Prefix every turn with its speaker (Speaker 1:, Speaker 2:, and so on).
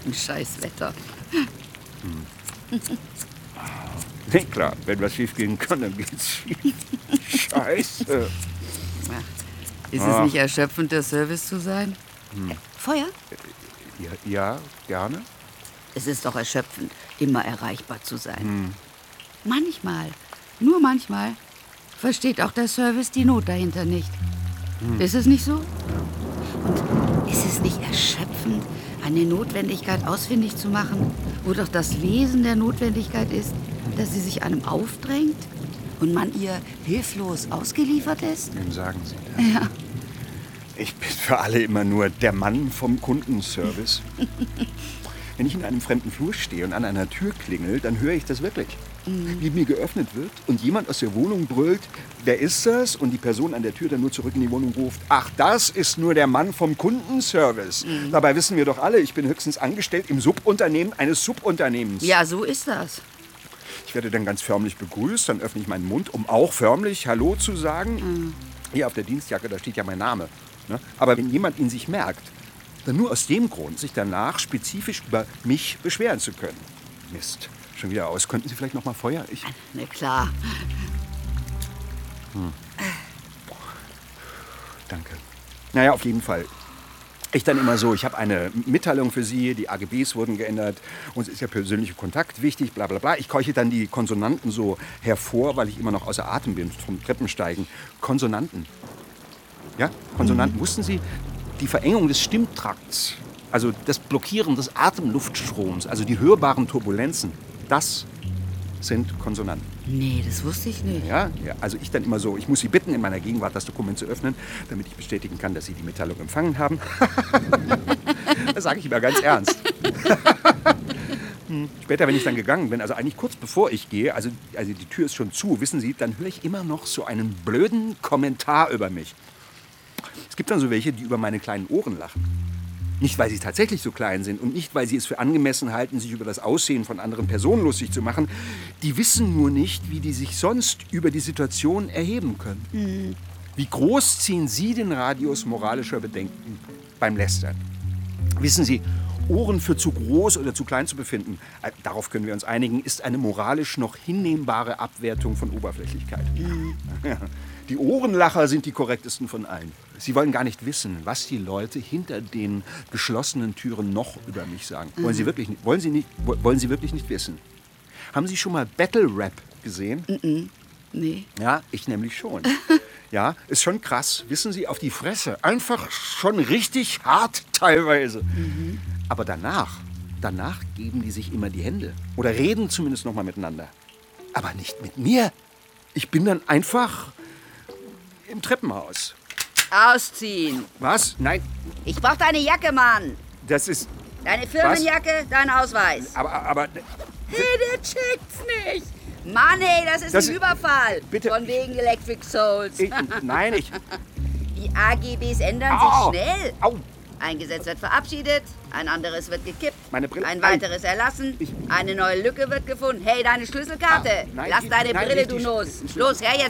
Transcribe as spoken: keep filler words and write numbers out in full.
Speaker 1: Ein Scheißwetter.
Speaker 2: Hm. Nee, klar, wenn was schief gehen kann, dann geht's schief. Scheiße.
Speaker 1: Ist es nicht erschöpfend, der Service zu sein?
Speaker 2: Hm.
Speaker 1: Feuer?
Speaker 2: Ja, ja, gerne.
Speaker 1: Es ist doch erschöpfend, immer erreichbar zu sein.
Speaker 2: Hm.
Speaker 1: Manchmal, nur manchmal, versteht auch der Service die Not dahinter nicht.
Speaker 2: Hm.
Speaker 1: Ist es nicht so? Ja. Und ist es nicht erschöpfend, eine Notwendigkeit ausfindig zu machen, wo doch das Wesen der Notwendigkeit ist, dass sie sich einem aufdrängt und man ihr hilflos ausgeliefert ist?
Speaker 2: Wem sagen Sie das?
Speaker 1: Ja.
Speaker 2: Ich bin für alle immer nur der Mann vom Kundenservice. Wenn ich in einem fremden Flur stehe und an einer Tür klingel, dann höre ich das wirklich. Mhm. Wie mir geöffnet wird und jemand aus der Wohnung brüllt, wer ist das? Und die Person an der Tür dann nur zurück in die Wohnung ruft, ach, das ist nur der Mann vom Kundenservice. Mhm. Dabei wissen wir doch alle, ich bin höchstens angestellt im Subunternehmen eines Subunternehmens.
Speaker 1: Ja, so ist das.
Speaker 2: Ich werde dann ganz förmlich begrüßt, dann öffne ich meinen Mund, um auch förmlich Hallo zu sagen. Mhm. Hier auf der Dienstjacke, da steht ja mein Name. Ne? Aber wenn jemand ihn sich merkt, dann nur aus dem Grund, sich danach spezifisch über mich beschweren zu können. Mist, schon wieder aus. Könnten Sie vielleicht noch mal Feuer? Ich...
Speaker 1: Na klar.
Speaker 2: Hm. Danke. Naja, auf jeden Fall. Ich dann immer so, ich habe eine Mitteilung für Sie, die A G Bs wurden geändert, uns ist ja persönlicher Kontakt wichtig, bla bla bla. Ich keuche dann die Konsonanten so hervor, weil ich immer noch außer Atem bin vom Treppensteigen. Konsonanten. Ja, Konsonanten. Mhm. Wussten Sie, die Verengung des Stimmtrakts, also das Blockieren des Atemluftstroms, also die hörbaren Turbulenzen, das sind Konsonanten.
Speaker 1: Nee, das wusste ich nicht.
Speaker 2: Ja, ja, also ich dann immer so, ich muss Sie bitten, in meiner Gegenwart das Dokument zu öffnen, damit ich bestätigen kann, dass Sie die Mitteilung empfangen haben. Das sage ich immer ganz ernst. hm. Später, wenn ich dann gegangen bin, also eigentlich kurz bevor ich gehe, also, also die Tür ist schon zu, wissen Sie, dann höre ich immer noch so einen blöden Kommentar über mich. Es gibt dann so welche, die über meine kleinen Ohren lachen. Nicht, weil sie tatsächlich so klein sind und nicht, weil sie es für angemessen halten, sich über das Aussehen von anderen Personen lustig zu machen. Die wissen nur nicht, wie die sich sonst über die Situation erheben können. Mhm. Wie groß ziehen Sie den Radius moralischer Bedenken beim Lästern? Wissen Sie, Ohren für zu groß oder zu klein zu befinden, äh, darauf können wir uns einigen, ist eine moralisch noch hinnehmbare Abwertung von Oberflächlichkeit. Mhm. Ja. Die Ohrenlacher sind die korrektesten von allen. Sie wollen gar nicht wissen, was die Leute hinter den geschlossenen Türen noch über mich sagen. Mhm. Wollen Sie wirklich nicht, wollen Sie nicht, wollen Sie wirklich nicht wissen? Haben Sie schon mal Battle Rap gesehen?
Speaker 1: Mhm. Nee.
Speaker 2: Ja, ich nämlich schon. Ja, ist schon krass. Wissen Sie, auf die Fresse. Einfach schon richtig hart teilweise. Mhm. Aber danach, danach geben die sich immer die Hände. Oder reden zumindest noch mal miteinander. Aber nicht mit mir. Ich bin dann einfach im Treppenhaus.
Speaker 1: Ausziehen.
Speaker 2: Was? Nein.
Speaker 1: Ich brauch deine Jacke, Mann.
Speaker 2: Das ist...
Speaker 1: Deine Firmenjacke, was? Dein Ausweis.
Speaker 2: Aber, aber...
Speaker 1: Hey, der checkt's nicht. Mann, hey, das ist das ein Überfall.
Speaker 2: Bitte.
Speaker 1: Von wegen Electric Souls.
Speaker 2: Ich, nein, ich...
Speaker 1: Die A G Bs ändern
Speaker 2: Au.
Speaker 1: sich schnell.
Speaker 2: Au.
Speaker 1: Ein Gesetz wird verabschiedet, ein anderes wird gekippt,
Speaker 2: Meine Brille.
Speaker 1: ein weiteres erlassen, ich, eine neue Lücke wird gefunden. Hey, deine Schlüsselkarte. Ah, nein, Lass deine
Speaker 2: nein,
Speaker 1: Brille, du Nuss. Los, her jetzt